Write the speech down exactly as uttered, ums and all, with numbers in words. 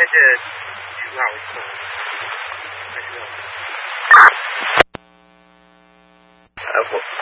那是挺好的。还是。呃，我。